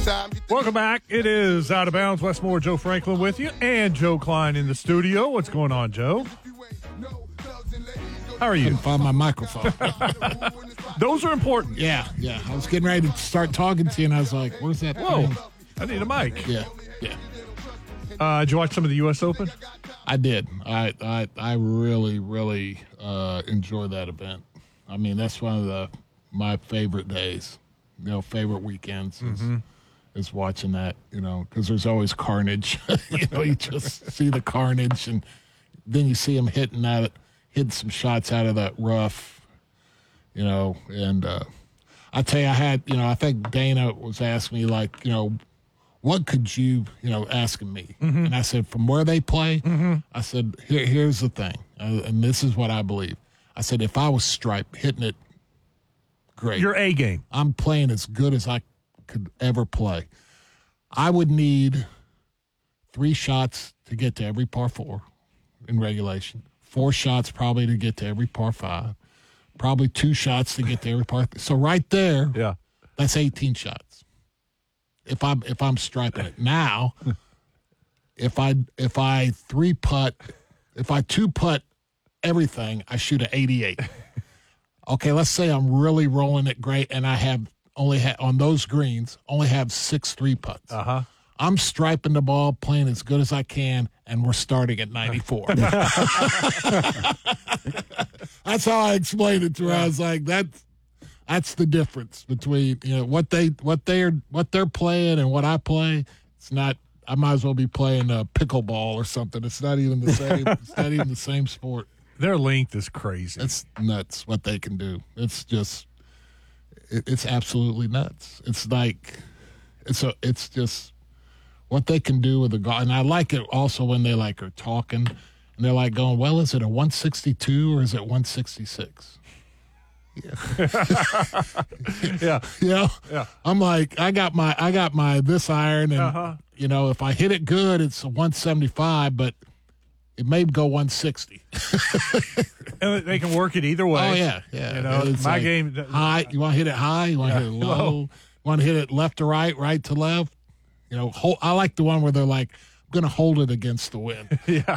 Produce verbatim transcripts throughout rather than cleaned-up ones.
Welcome back. It is Out of Bounds. Westmore, Joe Franklin with you, and Joe Klein in the studio. What's going on, Joe? How are you? Couldn't find my microphone. Those are important. Yeah, yeah. I was getting ready to start talking to you, and I was like, where's that Whoa, thing? I need a mic. Yeah, yeah. Uh, did you watch some of the U S Open? I did. I I, I really, really uh, enjoy that event. I mean, that's one of the my favorite days, you know, favorite weekends is, Mm-hmm. is watching that, you know, because there's always carnage. you know, you just see the carnage, and then you see them hitting that, hitting some shots out of that rough, you know, and uh, I tell you, I had, you know, I think Dana was asking me, like, you know, what could you, you know, asking me. Mm-hmm. And I said, from where they play, Mm-hmm. I said, Here, here's the thing, uh, and this is what I believe. I said, if I was striped, hitting it great. Your A game. I'm playing as good as I could ever play. I would need three shots to get to every par four in regulation, four shots probably to get to every par five, probably two shots to get to every par. So right there, Yeah. that's eighteen shots. If I'm if I'm striping it now, if I if I three putt, if I two putt everything, I shoot an eighty-eight. Okay, let's say I'm really rolling it great, and I have only ha- on those greens only have six three putts. Uh huh. I'm striping the ball, playing as good as I can, and we're starting at ninety-four. That's how I explained it to her. I was like, that's that's the difference between, you know, what they what they're what they're playing and what I play. It's not. I might as well be playing uh, pickleball or something. It's not even the same. It's not even the same sport. Their length is crazy. It's nuts what they can do. It's just, it, it's absolutely nuts. It's like, it's a, it's just what they can do with the golf. And I like it also when they like are talking and they're like going, well, is it a one sixty-two or is it one sixty-six? Yeah. yeah. You know? Yeah. I'm like, I got my, I got my this iron, and Uh-huh. you know, if I hit it good, it's a one seventy-five, but it may go one sixty. And they can work it either way. Oh, yeah, yeah. You know, It's my like game. high. You want to hit it high? You want to Yeah. hit it low? You want to hit it left to right, right to left? You know, hold, I like the one where they're like, I'm going to hold it against the wind. Yeah.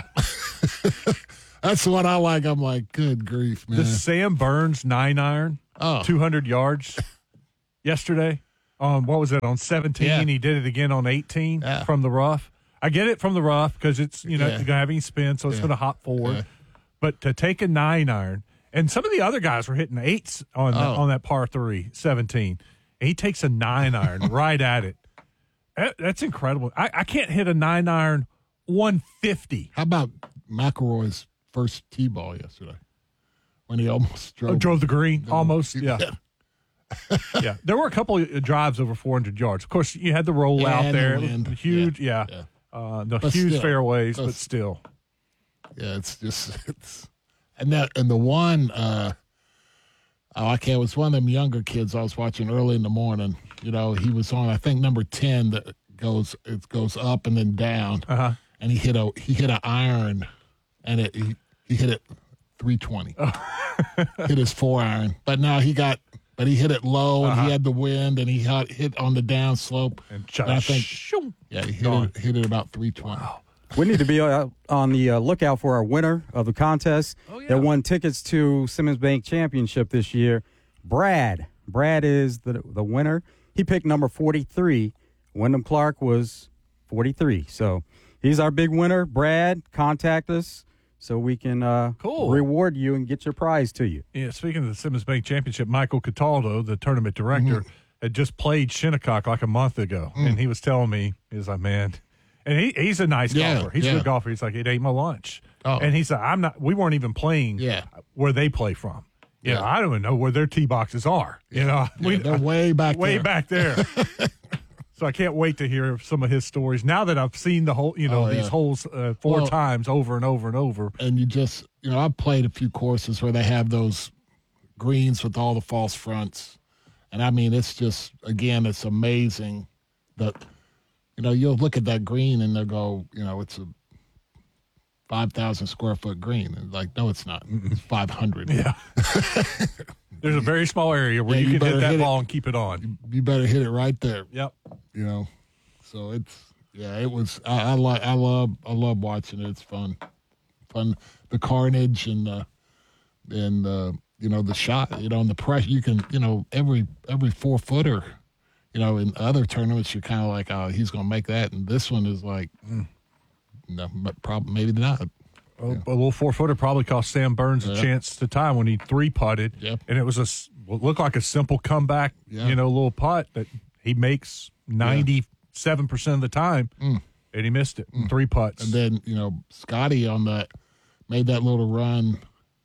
That's the one I like. I'm like, good grief, man. The Sam Burns nine iron, Oh. two hundred yards yesterday. On what was it, on seventeen? Yeah. He did it again on eighteen Yeah. from the rough. I get it from the rough because it's, you know, Yeah. you're going to have any spin, so it's Yeah. going to hop forward. Yeah. But to take a nine iron, and some of the other guys were hitting eights on the, Oh. on that par three, seventeen. And he takes a nine iron right at it. That, that's incredible. I, I can't hit a nine iron one fifty. How about McIlroy's first tee ball yesterday when he almost drove? Oh, drove the green almost. Yeah. Yeah. Yeah. There were a couple of drives over four hundred yards. Of course, you had the roll Yeah, out and the there. It wind. was huge. Yeah. Yeah. Uh, the But huge still. fairways, but But- still. Yeah, it's just it's and that and the one uh oh I can't it was one of them younger kids I was watching early in the morning. You know, he was on I think number ten that goes it goes up and then down. Uh-huh. And he hit a he hit an iron and it he, he hit it three twenty. Hit his four iron. But now he got but he hit it low and Uh-huh. he had the wind and he had hit on the down slope. And And I think shoo. yeah, he hit Gone. it, hit it about three twenty. We need to be uh, on the uh, lookout for our winner of the contest Oh, yeah. that won tickets to Simmons Bank Championship this year. Brad. Brad is the the winner. He picked number forty-three. Wyndham Clark was forty-three. So he's our big winner. Brad, contact us so we can uh, Cool. reward you and get your prize to you. Yeah, speaking of the Simmons Bank Championship, Michael Cataldo, the tournament director, Mm-hmm. had just played Shinnecock like a month ago. Mm. And he was telling me, he was like, man, and he, he's a nice Yeah, golfer. He's a yeah. good golfer. He's like, it ain't my lunch. Oh. And he said, I'm not, we weren't even playing Yeah. where they play from. You Yeah. know, I don't even know where their tee boxes are. You know, Yeah, they're way back way there. back there. So I can't wait to hear some of his stories now that I've seen the whole, you know, Oh, yeah. these holes uh, four Well- times over and over and over. And you just, you know, I've played a few courses where they have those greens with all the false fronts. And I mean, it's just, again, it's amazing that, you know, you'll look at that green and they'll go, you know, it's a five thousand square foot green. And like, no, it's not. It's five hundred. Yeah. There's a very small area where Yeah, you, you can hit better that hit it. ball and keep it on. You better hit it right there. Yep. you know, so it's yeah, it was. I, I like. I love. I love watching it. It's fun, fun. The carnage and the and the you know the shot. You know, and the pressure. You can you know every every four footer. You know, in other tournaments, you're kind of like, oh, he's going to make that, and this one is like, mm, no, probably maybe not. Oh, yeah. A little four footer probably cost Sam Burns a yeah. chance to tie when he three putted, yep. and it was a what looked like a simple comeback, yeah. you know, little putt that he makes ninety-seven percent of the time, mm. and he missed it mm. three putts. And then you know Scotty on that made that little run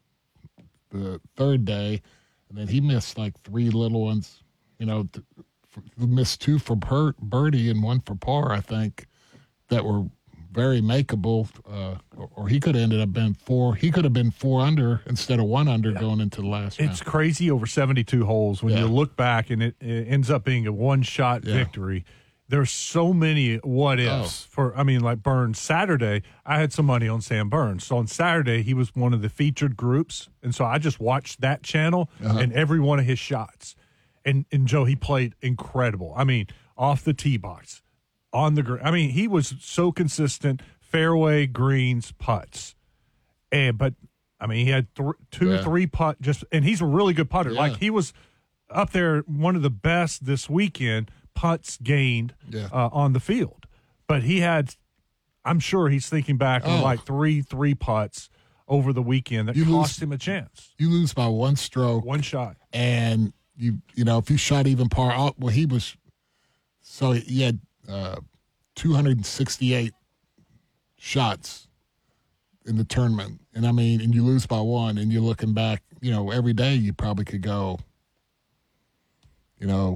the third day, and then he missed like three little ones. You know, th- missed two for per- birdie and one for par, I think, that were very makeable, uh, or, or he could have ended up being four. He could have been four under instead of one under yeah. going into the last round. It's crazy over seventy-two holes when yeah. you look back and it, it ends up being a one-shot yeah. victory. There's so many what-ifs. Oh. For I mean, like Burns. Saturday, I had some money on Sam Burns. So on Saturday, he was one of the featured groups, and so I just watched that channel uh-huh. and every one of his shots. And, and Joe, he played incredible. I mean, off the tee box, on the green. I mean, he was so consistent, fairway, greens, putts. And but I mean, he had th- two, yeah. three putt just, and he's a really good putter. Yeah. Like he was up there, one of the best this weekend putts gained yeah. uh, on the field. But he had, I'm sure he's thinking back oh. on like three, three putts over the weekend that you cost lose, him a chance. You lose by one stroke, one shot, and. You you know, if you shot even par, oh, well, he was, so he had uh, two hundred sixty-eight shots in the tournament. And, I mean, and you lose by one, and you're looking back, you know, every day you probably could go, you know,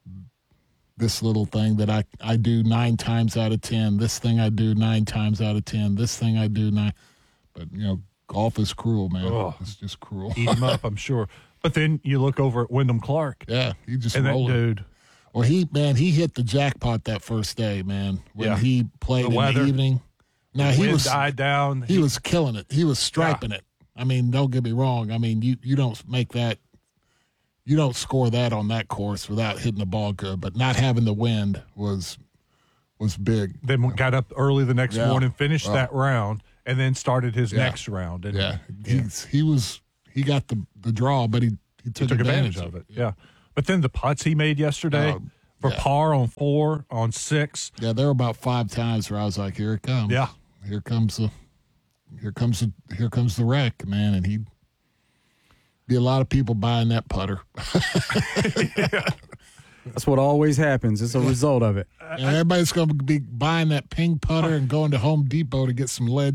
this little thing that I, I do nine times out of ten, this thing I do nine times out of ten, this thing I do nine. But, you know, golf is cruel, man. Oh, it's just cruel. Eat him up, I'm sure. But then you look over at Wyndham Clark. Yeah, he just and rolled. that dude. Well, he man, he hit the jackpot that first day, man. When yeah. he played the in weather, the evening. Now the he wind was died down. He, he was killing it. He was striping yeah. it. I mean, don't get me wrong. I mean, you you don't make that. You don't score that on that course without hitting the ball good. But not having the wind was was big. Then got up early the next yeah. morning, finished oh. that round, and then started his yeah. next round. And, yeah, he's he was he got the the draw, but he. He took, he took advantage, advantage of it. Yeah. But then the putts he made yesterday uh, for yeah. par on four, on six. Yeah, there were about five times where I was like, "Here it comes." Yeah. Here comes the, here comes the, here comes the wreck, man, and he'd be a lot of people buying that putter. yeah. That's what always happens. It's a result of it. And everybody's going to be buying that ping putter and going to Home Depot to get some lead.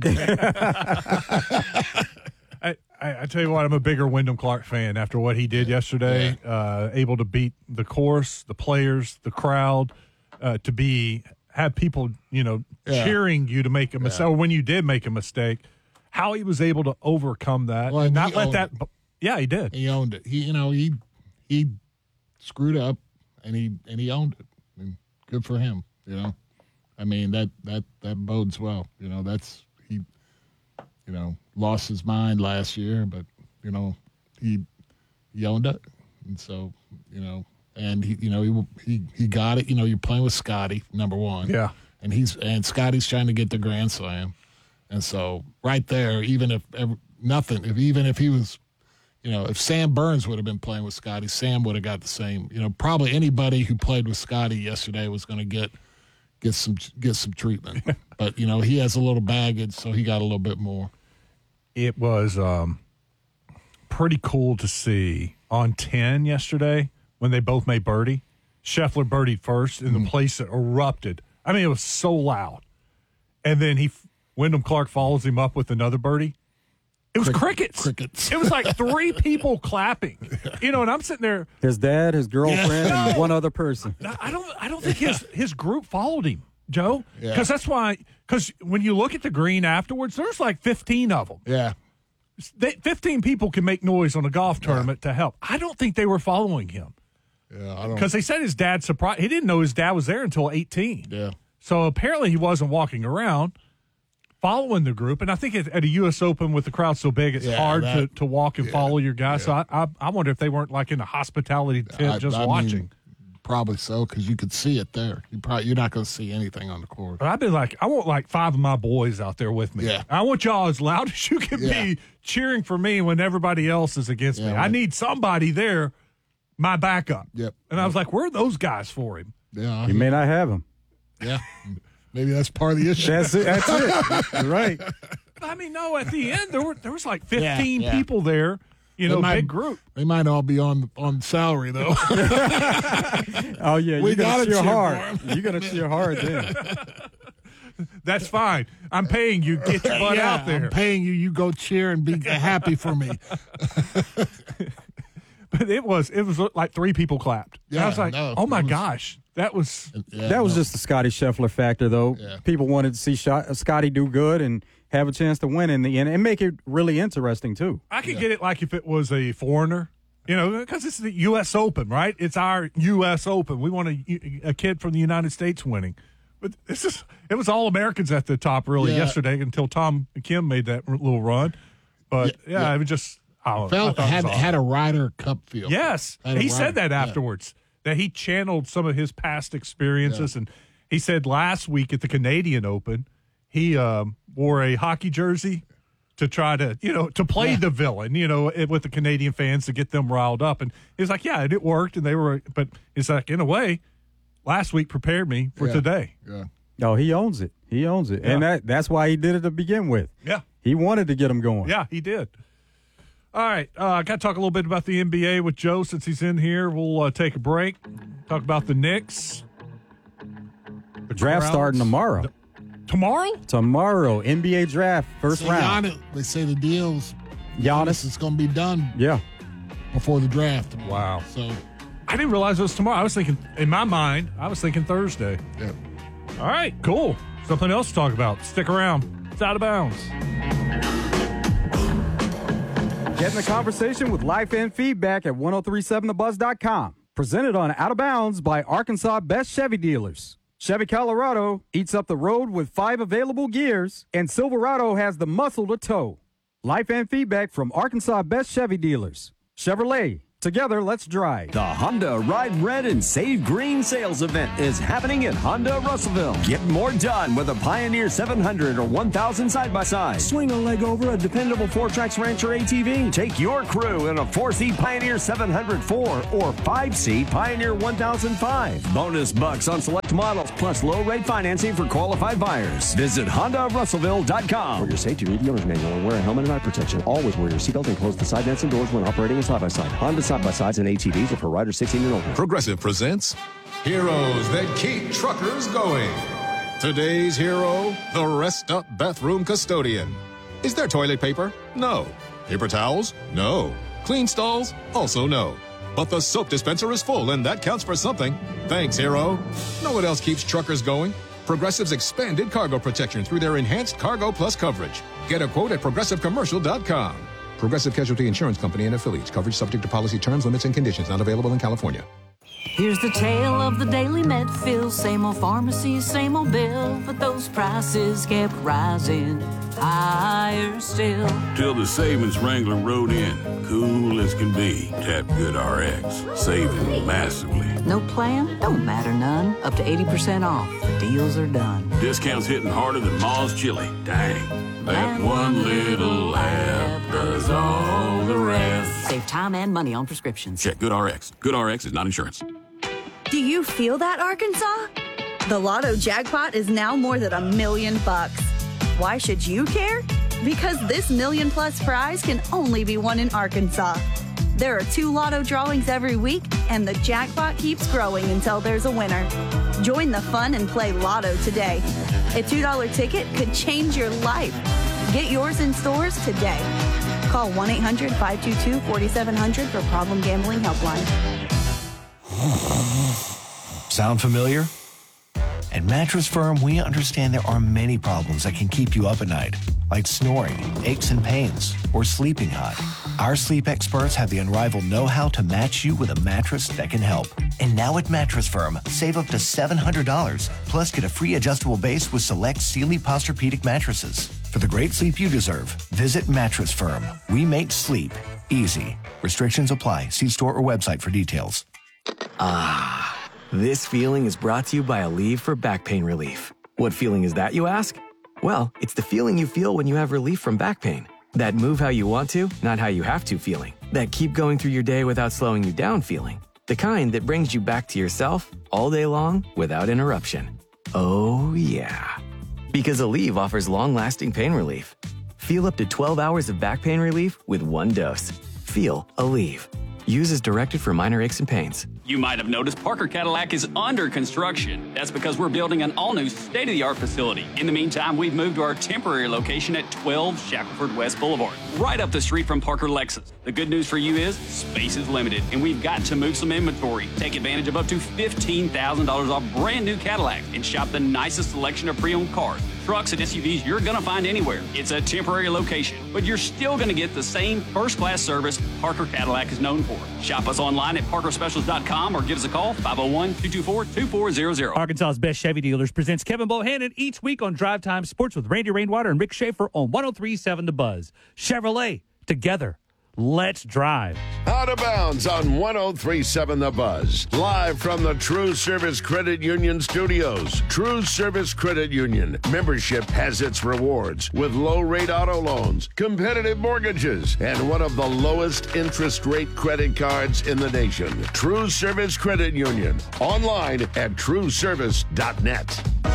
I, I, I tell you what, I'm a bigger Wyndham Clark fan after what he did yesterday. Yeah. Uh, able to beat the course, the players, the crowd, uh, to be have people, you know, yeah. cheering you to make a mistake. Yeah. Or when you did make a mistake, how he was able to overcome that well, and not let that. It. Yeah, he did. He owned it. He, you know, he he screwed up and he and he owned it. And good for him. You know, I mean that that that bodes well. You know, that's he. You know, lost his mind last year, but you know, he he owned it, and so you know, and he you know he he he got it. You know, you're playing with Scotty, number one, yeah, and he's and Scotty's trying to get the Grand Slam, and so right there, even if ever, nothing, if even if he was, you know, if Sam Burns would have been playing with Scotty, Sam would have got the same. You know, probably anybody who played with Scotty yesterday was going to get. Get some get some treatment, but you know he has a little baggage, so he got a little bit more. It was um, pretty cool to see on ten yesterday when they both made birdie. Scheffler birdied first, and mm. the place erupted. I mean, it was so loud, and then he Wyndham Clark follows him up with another birdie. It was Crick- crickets. Crickets. It was like three people clapping. You know, and I'm sitting there. His dad, his girlfriend, yeah. and one other person. I don't. I don't think his his group followed him, Joe. Because yeah. that's why. Because when you look at the green afterwards, there's like fifteen of them. Yeah. They, fifteen people can make noise on a golf tournament yeah. to help. I don't think they were following him. Yeah, I don't. Because they said his dad surprised. He didn't know his dad was there until eighteen. Yeah. So apparently he wasn't walking around. Following the group, and I think at, at a U S Open with the crowd so big, it's yeah, hard that, to, to walk and yeah, follow your guy. Yeah. So I, I I wonder if they weren't like in a hospitality tent I, just I watching. Mean, Probably so, because you could see it there. You probably you're not going to see anything on the court. But I've been like, I want like five of my boys out there with me. Yeah. I want y'all as loud as you can Yeah. be cheering for me when everybody else is against Yeah, me. right. I need somebody there, my backup. Yep. And I was like, where are those guys for him? Yeah, You may not have him. yeah. Maybe that's part of the issue. That's it. That's it. You're right. I mean, no, at the end, there were there was like fifteen Yeah, yeah. people there, you know, They might- big group. They might all be on on salary though. Oh, yeah. We You're going gotta to cheer cheer hard. for You're going to cheer hard then. That's fine. I'm paying you. Get your butt yeah, out there. I'm paying you. You go cheer and be happy for me. But it was it was like three people clapped. And I Yeah, was like, no, oh my it was- gosh, that was Yeah, That was no. just the Scotty Scheffler factor, though. Yeah. People wanted to see Shot, Scotty do good and have a chance to win in the end and make it really interesting, too. I could get it like if it was a foreigner, you know, because it's the U S Open, right? It's our U S Open. We want a, a kid from the United States winning. But this is it was all Americans at the top really Yeah. yesterday until Tom Kim made that r- little run. But yeah, Yeah, yeah. it was just oh, I Felt thought it had was awesome. had a Ryder Cup feel. Yes, Had a he Ryder- said that yeah. afterwards, that he channeled some of his past experiences. And he said last week at the Canadian Open, he um, wore a hockey jersey to try to, you know, to play Yeah. the villain, you know, with the Canadian fans to get them riled up. And he was like, yeah, it worked. And they were, but it's like, in a way, last week prepared me for Yeah. today. Yeah. Oh, he owns it. He owns it. And Yeah. that that's why he did it to begin with. Yeah. He wanted to get him going. Yeah, he did. All right. Uh, I got to talk a little bit about the N B A with Joe since he's in here. We'll uh, take a break, talk about the Knicks. The Draft Browns. starting tomorrow. Tomorrow? Tomorrow, N B A draft, first So round. Giannis, they say the deals. Giannis. It's going to be done Yeah. before the draft. Wow. So, I didn't realize it was tomorrow. I was thinking, in my mind, I was thinking Thursday. yeah. All right, cool. Something else to talk about. Stick around. It's Out of Bounds. Get in the conversation with life and feedback at ten thirty-seven the buzz dot com. Presented on Out of Bounds by Arkansas Best Chevy Dealers. Chevy Colorado eats up the road with five available gears, and Silverado has the muscle to tow. Life and feedback from Arkansas Best Chevy Dealers. Chevrolet. Together, let's drive. The Honda Ride Red and Save Green sales event is happening at Honda Russellville. Get more done with a Pioneer seven hundred or one thousand side-by-side. Swing a leg over a dependable four-tracks Rancher A T V. Take your crew in a four-seat Pioneer seven hundred four or five-seat Pioneer one thousand five. Bonus bucks on select models plus low-rate financing for qualified buyers. Visit Honda Russellville dot com. For your safety, read the owner's manual and wear a helmet and eye protection. Always wear your seatbelt and close the side vents and doors when operating a side-by-side. Honda side-by-sides and A T Vs are for riders sixteen and older. Progressive presents Heroes That Keep Truckers Going. Today's hero, the Rest Up Bathroom Custodian. Is there toilet paper? No. Paper towels? No. Clean stalls? Also no. But the soap dispenser is full, and that counts for something. Thanks, hero. Know what else keeps truckers going? Progressive's expanded cargo protection through their enhanced Cargo Plus coverage. Get a quote at progressive commercial dot com. Progressive Casualty Insurance Company and affiliates. Coverage subject to policy terms, limits, and conditions. Not available in California. Here's the tale of the daily med fill. Same old pharmacy, same old bill. But those prices kept rising higher still. Till the savings Wrangler rode in. Cool as can be. Tap GoodRx. Saving massively. No plan? Don't matter none. Up to eighty percent off. The deals are done. Discounts hitting harder than Ma's chili. Dang. That one little app does all the rest. Save time and money on prescriptions. Check GoodRx. GoodRx is not insurance. Do you feel that, Arkansas? The Lotto jackpot is now more than a million bucks. Why should you care? Because this million plus prize can only be won in Arkansas. There are two Lotto drawings every week, and the jackpot keeps growing until there's a winner. Join the fun and play Lotto today. A two dollar ticket could change your life. Get yours in stores today. Call one eight hundred five two two four seven zero zero for Problem Gambling Helpline. Sound familiar? At Mattress Firm, we understand there are many problems that can keep you up at night, like snoring, aches and pains, or sleeping hot. Our sleep experts have the unrivaled know-how to match you with a mattress that can help. And now at Mattress Firm, save up to seven hundred dollars, plus get a free adjustable base with select Sealy Posturepedic mattresses. For the great sleep you deserve, visit Mattress Firm. We make sleep easy. Restrictions apply. See store or website for details. Ah, This feeling is brought to you by Aleve for back pain relief. What feeling is that, you ask? Well, it's the feeling you feel when you have relief from back pain. That move how you want to, not how you have to feeling. That keep going through your day without slowing you down feeling. The kind that brings you back to yourself all day long without interruption. Oh, yeah. Because Aleve offers long-lasting pain relief. Feel up to twelve hours of back pain relief with one dose. Feel Aleve. Use as directed for minor aches and pains. You might have noticed Parker Cadillac is under construction. That's because we're building an all-new state-of-the-art facility. In the meantime, we've moved to our temporary location at twelve Shackelford West Boulevard, right up the street from Parker Lexus. The good news for you is space is limited, and we've got to move some inventory. Take advantage of up to fifteen thousand dollars off brand new Cadillac and shop the nicest selection of pre-owned cars, trucks, and S U Vs you're going to find anywhere. It's a temporary location, but you're still going to get the same first-class service Parker Cadillac is known for. Shop us online at parker specials dot com or give us a call, five oh one, two two four, two four zero zero. Arkansas's Best Chevy Dealers presents Kevin Bohannon each week on Drive Time Sports with Randy Rainwater and Rick Schaefer on one oh three point seven The Buzz. Chevrolet, together. Let's drive. Out of bounds on one oh three point seven The Buzz. Live from the True Service Credit Union studios. True Service Credit Union. Membership has its rewards with low-rate auto loans, competitive mortgages, and one of the lowest interest rate credit cards in the nation. True Service Credit Union. Online at true service dot net.